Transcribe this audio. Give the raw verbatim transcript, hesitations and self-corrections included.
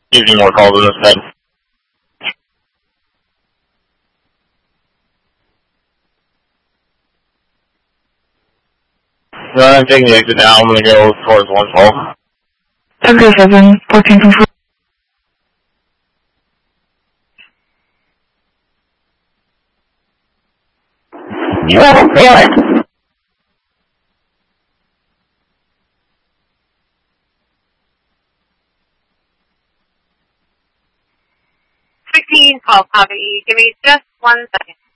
Give you more calls in this bed. No, I'm taking the exit now. I'm going to go towards one twelve. Exit seven, fourteen from four. You won't feel it. sixteen, twelve, copy. Give me just one second.